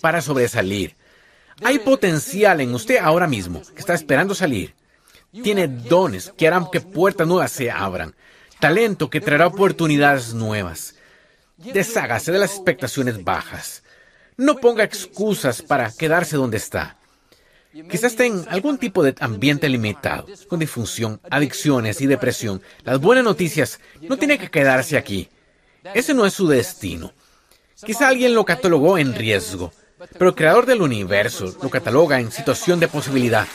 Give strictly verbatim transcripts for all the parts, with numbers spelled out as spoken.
para sobresalir. Hay potencial en usted ahora mismo, que está esperando salir. Tiene dones que harán que puertas nuevas se abran. Talento que traerá oportunidades nuevas. Deshágase de las expectaciones bajas. No ponga excusas para quedarse donde está. Quizás esté en algún tipo de ambiente limitado, con disfunción, adicciones y depresión. Las buenas noticias no tienen que quedarse aquí. Ese no es su destino. Quizá alguien lo catalogó en riesgo, pero el creador del universo lo cataloga en situación de posibilidad.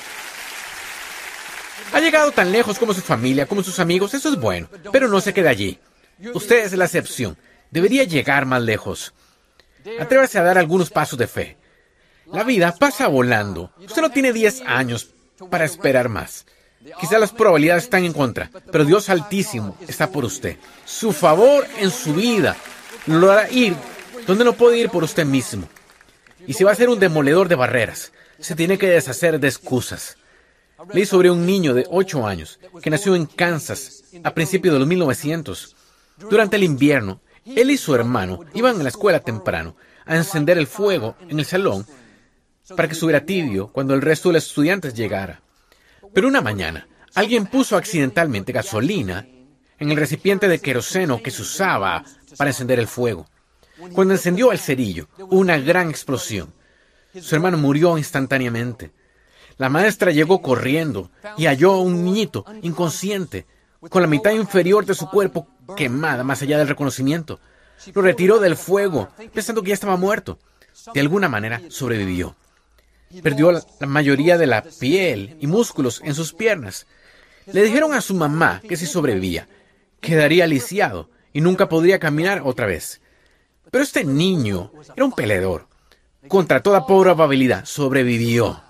Ha llegado tan lejos como su familia, como sus amigos, eso es bueno, pero no se quede allí. Usted es la excepción. Debería llegar más lejos. Atrévase a dar algunos pasos de fe. La vida pasa volando. Usted no tiene diez años para esperar más. Quizá las probabilidades están en contra, pero Dios Altísimo está por usted. Su favor en su vida lo hará ir donde no puede ir por usted mismo. Y si va a ser un demoledor de barreras, se tiene que deshacer de excusas. Leí sobre un niño de ocho años que nació en Kansas a principios de los mil novecientos. Durante el invierno, él y su hermano iban a la escuela temprano a encender el fuego en el salón para que estuviera tibio cuando el resto de los estudiantes llegara. Pero una mañana, alguien puso accidentalmente gasolina en el recipiente de queroseno que se usaba para encender el fuego. Cuando encendió el cerillo, hubo una gran explosión. Su hermano murió instantáneamente. La maestra llegó corriendo y halló a un niñito inconsciente, con la mitad inferior de su cuerpo quemada más allá del reconocimiento. Lo retiró del fuego, pensando que ya estaba muerto. De alguna manera sobrevivió. Perdió la, la mayoría de la piel y músculos en sus piernas. Le dijeron a su mamá que si sobrevivía, quedaría lisiado y nunca podría caminar otra vez. Pero este niño era un peleador. Contra toda probabilidad, sobrevivió.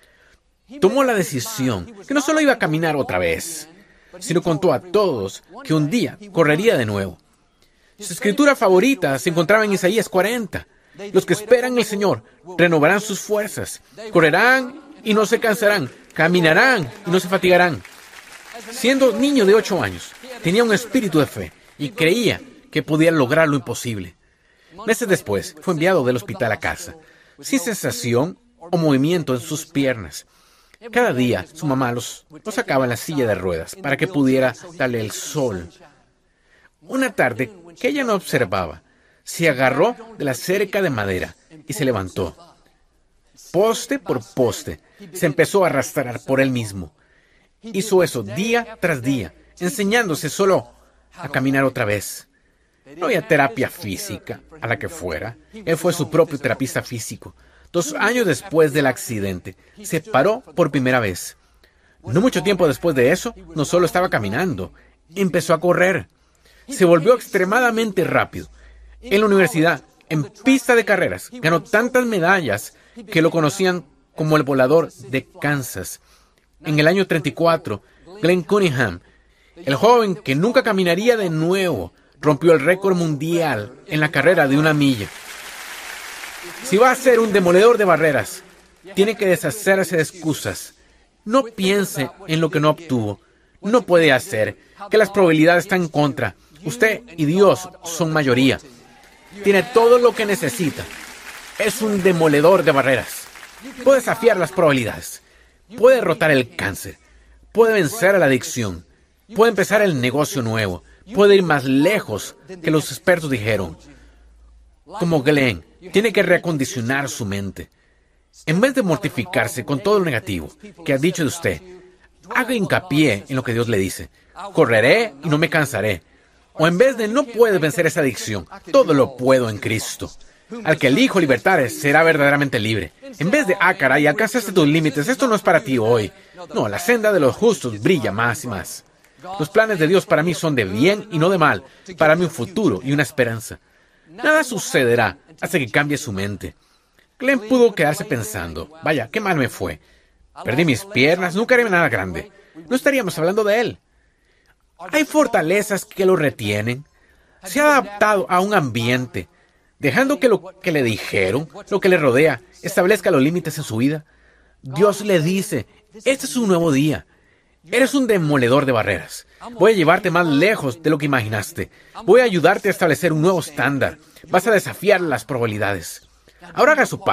Tomó la decisión que no solo iba a caminar otra vez, sino contó a todos que un día correría de nuevo. Su escritura favorita se encontraba en Isaías cuarenta. Los que esperan en el Señor renovarán sus fuerzas, correrán y no se cansarán, caminarán y no se fatigarán. Siendo niño de ocho años, tenía un espíritu de fe y creía que podía lograr lo imposible. Meses después, fue enviado del hospital a casa, sin sensación o movimiento en sus piernas. Cada día, su mamá los, los sacaba en la silla de ruedas para que pudiera darle el sol. Una tarde, que ella no observaba, se agarró de la cerca de madera y se levantó. Poste por poste, se empezó a arrastrar por él mismo. Hizo eso día tras día, enseñándose solo a caminar otra vez. No había terapia física, a la que fuera. Él fue su propio terapista físico. Dos años después del accidente, se paró por primera vez. No mucho tiempo después de eso, no solo estaba caminando, empezó a correr. Se volvió extremadamente rápido. En la universidad, en pista de carreras, ganó tantas medallas que lo conocían como el volador de Kansas. En el año treinta y cuatro, Glenn Cunningham, el joven que nunca caminaría de nuevo, rompió el récord mundial en la carrera de una milla. Si va a ser un demoledor de barreras, tiene que deshacerse de excusas. No piense en lo que no obtuvo. No puede hacer, que las probabilidades están en contra. Usted y Dios son mayoría. Tiene todo lo que necesita. Es un demoledor de barreras. Puede desafiar las probabilidades. Puede derrotar el cáncer. Puede vencer a la adicción. Puede empezar el negocio nuevo. Puede ir más lejos que los expertos dijeron. Como Glenn, tiene que reacondicionar su mente. En vez de mortificarse con todo lo negativo que ha dicho de usted, haga hincapié en lo que Dios le dice. Correré y no me cansaré. O en vez de no puedes vencer esa adicción, todo lo puedo en Cristo. Al que el Hijo libertare será verdaderamente libre. En vez de, ah, caray, alcanzaste tus límites, esto no es para ti hoy. No, la senda de los justos brilla más y más. Los planes de Dios para mí son de bien y no de mal, para mí un futuro y una esperanza. Nada sucederá hasta que cambie su mente. Glenn pudo quedarse pensando, vaya, qué mal me fue. Perdí mis piernas, nunca haré nada grande. No estaríamos hablando de él. Hay fortalezas que lo retienen. Se ha adaptado a un ambiente, dejando que lo que le dijeron, lo que le rodea, establezca los límites en su vida. Dios le dice, este es un nuevo día. Eres un demoledor de barreras. Voy a llevarte más lejos de lo que imaginaste. Voy a ayudarte a establecer un nuevo estándar. Vas a desafiar las probabilidades. Ahora haga su parte.